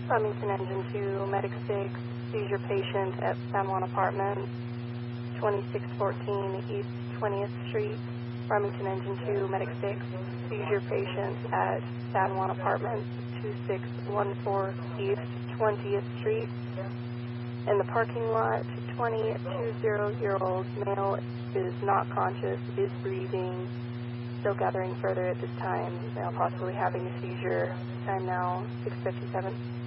Farmington Engine 2, Medic 6, seizure patient at San Juan Apartments, 2614 East 20th Street. Farmington Engine 2, Medic 6, seizure patient at San Juan Apartments, 2614 East 20th Street. In the parking lot, 2200-year-old male is not conscious, is breathing, still gathering further at this time, now possibly having a seizure. Time now 6:57.